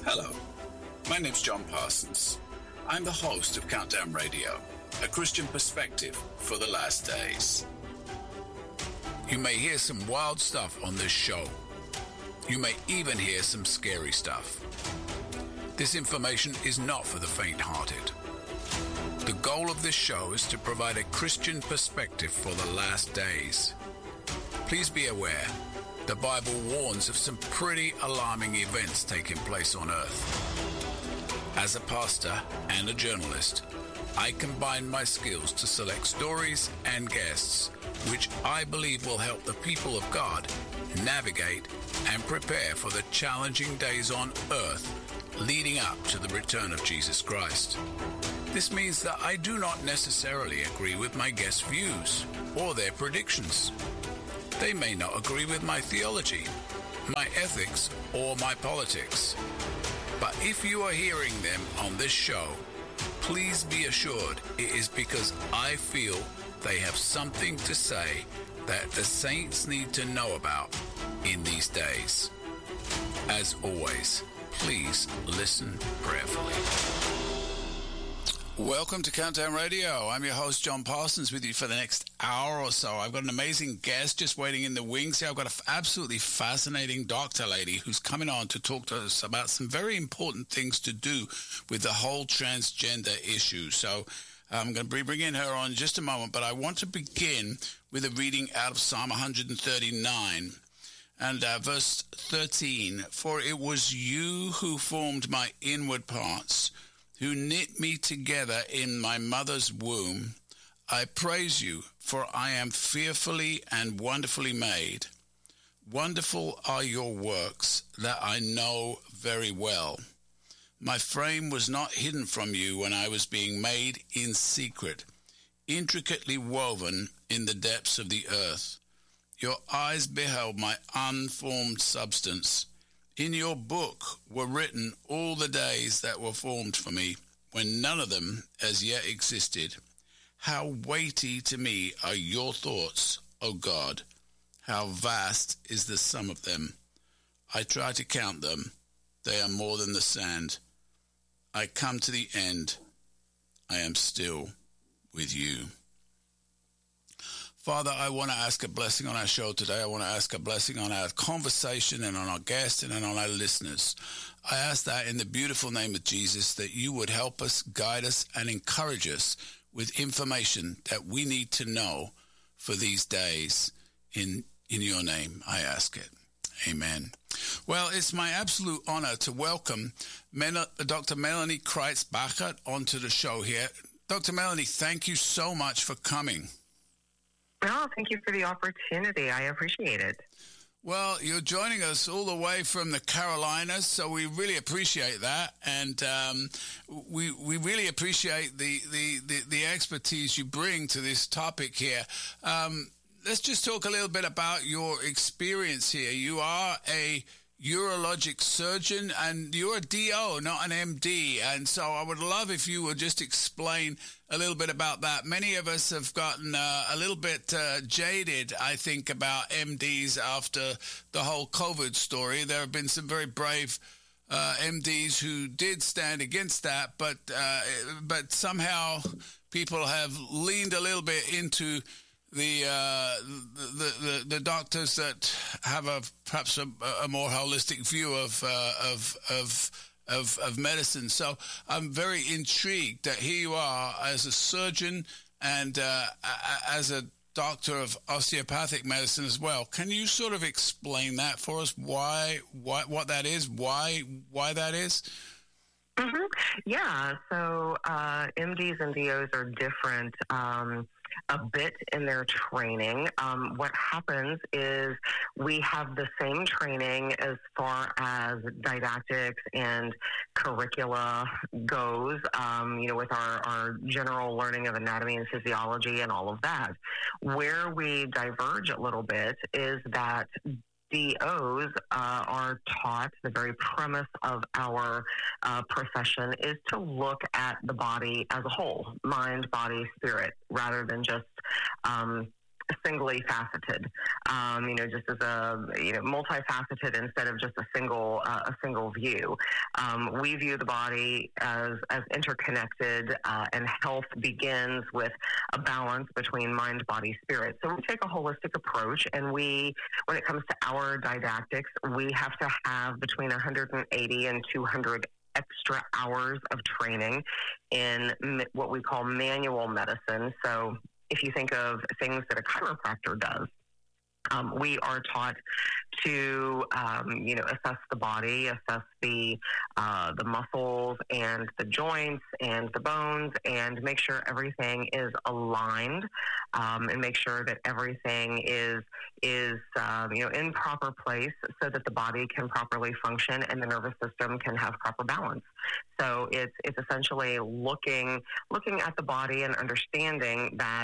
Hello, my name's John Parsons. I'm the host of Countdown Radio, a Christian perspective for the last days. You may hear some wild stuff on this show. You may even hear some scary stuff. This information is not for the faint-hearted. The goal of this show is to provide a Christian perspective for the last days. Please be aware, the Bible warns of some pretty alarming events taking place on earth. As a pastor and a journalist, I combine my skills to select stories and guests which I believe will help the people of God navigate and prepare for the challenging days on earth leading up to the return of Jesus Christ. This means that I do not necessarily agree with my guests' views or their predictions. They may not agree with my theology, my ethics, or my politics. But if you are hearing them on this show, please be assured it is because I feel they have something to say that the saints need to know about in these days. As always, please listen prayerfully. Welcome to Countdown Radio. I'm your host, John Parsons, with you for the next hour or so. I've got an amazing guest just waiting in the wings here. I've got an absolutely fascinating doctor lady who's coming on to talk to us about some very important things to do with the whole transgender issue. So I'm going to be bringing her on in just a moment, but I want to begin with a reading out of Psalm 139. And verse 13, "For it was you who formed my inward parts, who knit me together in my mother's womb. I praise you, for I am fearfully and wonderfully made. Wonderful are your works that I know very well. My frame was not hidden from you when I was being made in secret, intricately woven in the depths of the earth. Your eyes beheld my unformed substance. In your book were written all the days that were formed for me, when none of them as yet existed. How weighty to me are your thoughts, O God! How vast is the sum of them! I try to count them. They are more than the sand. I come to the end. I am still with you." Father, I want to ask a blessing on our show today. I want to ask a blessing on our conversation and on our guests and on our listeners. I ask that in the beautiful name of Jesus, that you would help us, guide us, and encourage us with information that we need to know for these days. In your name, I ask it. Amen. Well, it's my absolute honor to welcome Dr. Melanie Kreitz-Bachert onto the show here. Dr. Melanie, thank you so much for coming. Oh, thank you for the opportunity. I appreciate it. Well, you're joining us all the way from the Carolinas, so we really appreciate that, and we really appreciate the expertise you bring to this topic here. Let's just talk a little bit about your experience here. You are a urologic surgeon, and you're a DO, not an MD, and so I would love if you would just explain a little bit about that. Many of us have gotten a little bit jaded, I think, about MDs after the whole COVID story. There have been some very brave MDs who did stand against that, but somehow people have leaned a little bit into the doctors that have perhaps a more holistic view of medicine. So I'm very intrigued that here you are as a surgeon and as a doctor of osteopathic medicine as well. Can you sort of explain that for us? What that is? Why that is? Mm-hmm. Yeah. So MDs and DOs are different a bit in their training. What happens is we have the same training as far as didactics and curricula goes, with our general learning of anatomy and physiology and all of that. Where we diverge a little bit is that DOs are taught, the very premise of our profession is to look at the body as a whole, mind, body, spirit, rather than just singly faceted, just as a multifaceted instead of just a single view. We view the body as interconnected, and health begins with a balance between mind, body, spirit. So we take a holistic approach, and when it comes to our didactics, we have to have between 180 and 200 extra hours of training in what we call manual medicine. So if you think of things that a chiropractor does, we are taught to, assess the body, assess the muscles and the joints and the bones, and make sure everything is aligned, and make sure that everything is in proper place so that the body can properly function and the nervous system can have proper balance. So it's essentially looking at the body and understanding that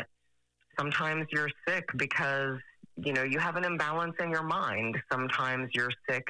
sometimes you're sick because you have an imbalance in your mind. Sometimes you're sick